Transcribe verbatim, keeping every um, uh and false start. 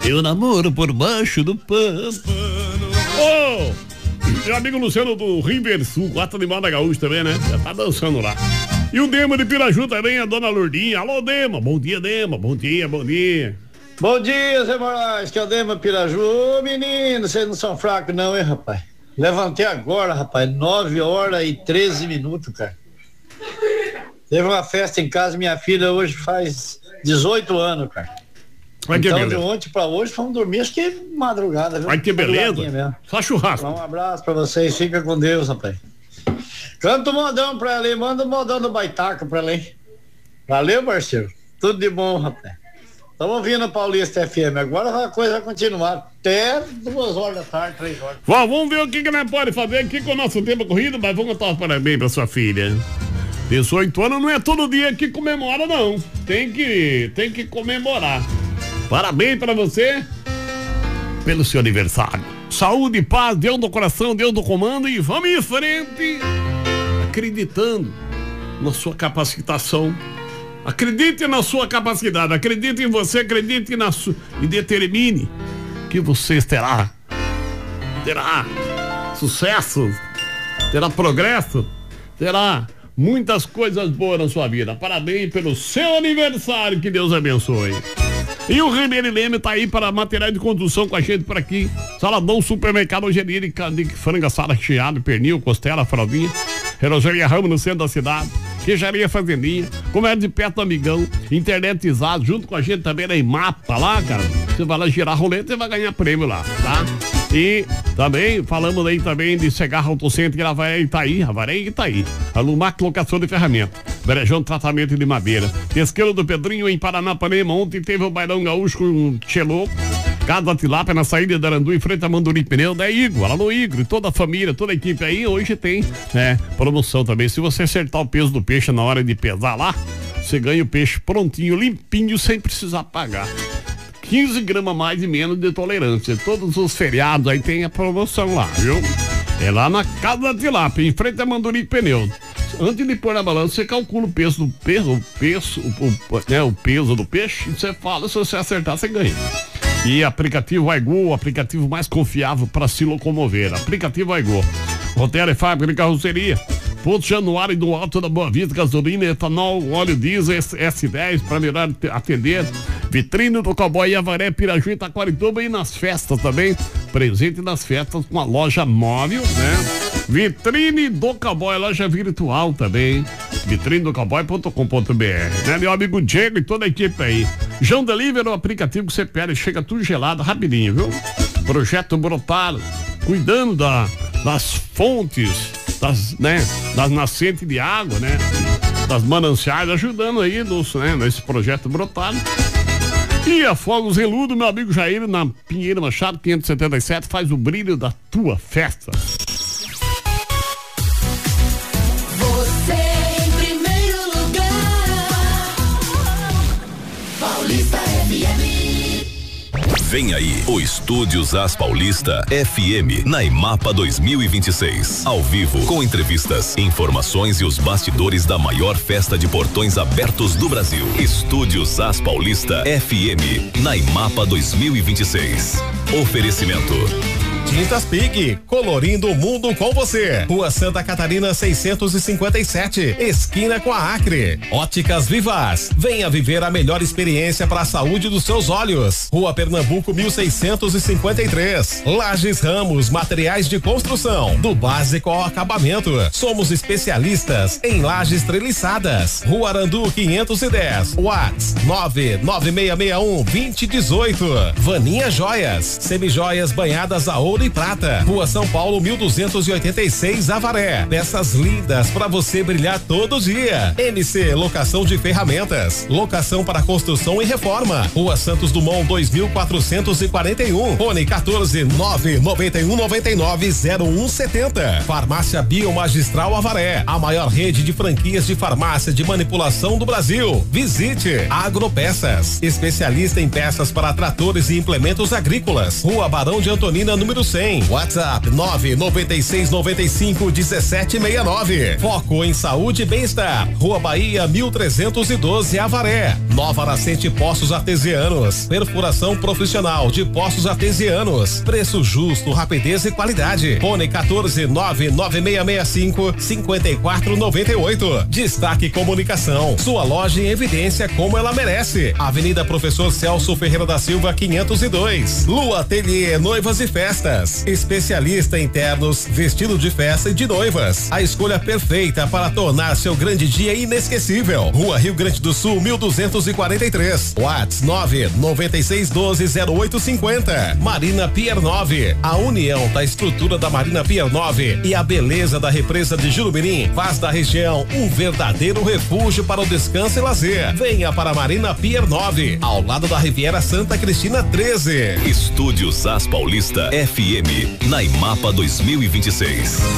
Eu namoro por baixo do pano. Ô! Oh, meu amigo Luciano do River Sul, gosta de moda gaúcha também, né? Já tá dançando lá. E o Dema de Piraju também, a dona Lourdinha. Alô, Dema. Bom dia, Dema. Bom dia, bom dia. Bom dia, Zé Moraes, que é o Dema Piraju. Ô, menino, vocês não são fracos não, hein, rapaz? Levantei agora, rapaz, nove horas e treze minutos, cara. Teve uma festa em casa, minha filha hoje faz dezoito anos, cara. Vai que então, beleza. de ontem pra hoje, fomos dormir, acho que madrugada, viu? Vai que beleza. Só churrasco. Um abraço pra vocês, fica com Deus, rapaz. Canta o modão pra ela aí, manda o modão do Baitaca pra ela aí. Valeu, parceiro. Tudo de bom, rapaz. Estamos ouvindo a Paulista F M. Agora a coisa vai continuar até duas horas da tarde, três horas. Bom, vamos ver o que, que nós pode fazer aqui com o nosso tempo corrido, mas vamos dar os parabéns pra sua filha. dezoito anos não é todo dia que comemora, não. Tem que, tem que comemorar. Parabéns pra você pelo seu aniversário. Saúde, paz, Deus do coração, Deus do comando e vamos em frente. Acreditando na sua capacitação. Acredite na sua capacidade, acredite em você, acredite na sua e determine que você terá terá sucesso, terá progresso, terá muitas coisas boas na sua vida. Parabéns pelo seu aniversário, que Deus abençoe. E o Ribeiro Leme tá aí para material de construção com a gente por aqui. Saladão, supermercado, hojeria de franga, sala recheada, pernil, costela, fraldinha. Relojaria Ramos no centro da cidade. Queijaria Fazendinha. Comércio de perto do Amigão. Internetizado, junto com a gente também na Imapa lá, cara. Você vai lá girar roleta e vai ganhar prêmio lá, tá? E também, falamos aí também de Segarra Autocentro, Avaré e Itaí, Avaré e Itaí. Alumac Locação de Ferramenta. Brejão Tratamento de Madeira. Pesqueiro do Pedrinho em Paranapanema. Ontem teve o Bailão Gaúcho com Tchelô. Casa Tilápia na saída da Arandu, em frente a Manduri Pneu, da Igor, lá no Igor, toda a família, toda a equipe aí, hoje tem, né, promoção também. Se você acertar o peso do peixe na hora de pesar lá, você ganha o peixe prontinho, limpinho, sem precisar pagar. quinze gramas mais e menos de tolerância. Todos os feriados aí tem a promoção lá, viu? É lá na Casa Tilápia, em frente a Manduri Pneu. Antes de pôr na balança, você calcula o peso do peso, o peso, o, o, né, o peso do peixe, e você fala, se você acertar, você ganha. E aplicativo Aigo, o aplicativo mais confiável para se locomover. Aplicativo Aigo. Roteiro e fábrica de carroceria. Ponto Januário do Alto da Boa Vista, gasolina, etanol, óleo diesel, S dez para melhor atender. Vitrine do Cowboy Avaré, Piraju, Itaquarituba e nas festas também. Presente nas festas com a loja móvel, né? Vitrine do Cowboy, loja virtual também. vitrine do cowboy ponto com ponto b r, né? Meu amigo Diego e toda a equipe aí. João Delivery, o aplicativo que você pede, chega tudo gelado, rapidinho, viu? Projeto Brotar, cuidando da, das fontes, das, né? Das nascentes de água, né? Das mananciais, ajudando aí nos, né? Nesse projeto Brotar. E a Fogos Reludo, meu amigo Jair, na Pinheiro Machado, quinhentos e setenta e sete, faz o brilho da tua festa. Vem aí o Estúdios As Paulista F M na Imapa dois mil e vinte e seis. Ao vivo, com entrevistas, informações e os bastidores da maior festa de portões abertos do Brasil. Estúdios As Paulista F M na Imapa dois mil e vinte e seis. Oferecimento. Tintas Pig, colorindo o mundo com você. Rua Santa Catarina seiscentos e cinquenta e sete, esquina com a Acre. Óticas Vivas, venha viver a melhor experiência para a saúde dos seus olhos. Rua Pernambuco mil seiscentos e cinquenta e três. Lages Ramos, materiais de construção, do básico ao acabamento. Somos especialistas em lajes treliçadas. Rua Arandu quinhentos e dez. WhatsApp nove nove seis seis um, dois zero um oito. Vaninha Joias, semijoias banhadas a ouro e prata. Rua São Paulo mil duzentos e oitenta e seis, Avaré. Peças lindas para você brilhar todo dia. M C Locação de Ferramentas, locação para construção e reforma. Rua Santos Dumont dois mil quatrocentos e quarenta e um. Fone quatorze nove nove um nove nove zero um setenta. Farmácia Biomagistral Avaré, a maior rede de franquias de farmácia de manipulação do Brasil. Visite Agropeças, especialista em peças para tratores e implementos agrícolas. Rua Barão de Antonina número número cem. WhatsApp nove nove seis nove cinco um sete seis nove. Foco em saúde e bem-estar. Rua Bahia mil trezentos e doze, Avaré. Nova Nascente Poços Artesianos. Perfuração profissional de poços artesianos. Preço justo, rapidez e qualidade. Fone quatorze nove nove seis seis cinco cinco quatro nove oito. Destaque Comunicação. Sua loja em evidência como ela merece. Avenida Professor Celso Ferreira da Silva quinhentos e dois. Lua Ateliê Noivas e Festas. Especialista em ternos, vestido de festa e de noivas. A escolha perfeita para tornar seu grande dia inesquecível. Rua Rio Grande do Sul mil duzentos e quarenta e três. WhatsApp nove nove seis um doze zero oito cinco zero. Marina Pier nove. A união da estrutura da Marina Pier nove e a beleza da represa de Jurumirim faz da região um verdadeiro refúgio para o descanso e lazer. Venha para a Marina Pier nove, ao lado da Riviera Santa Cristina treze. Estúdios As Paulista F M, na Imapa dois mil e vinte e seis.